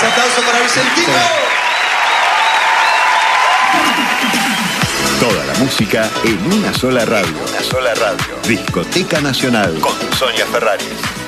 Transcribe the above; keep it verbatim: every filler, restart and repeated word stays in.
Fuertes aplausos para Vicentino. Toda la música en una sola radio. Una sola radio. Discoteca Nacional con Sonia Ferraris.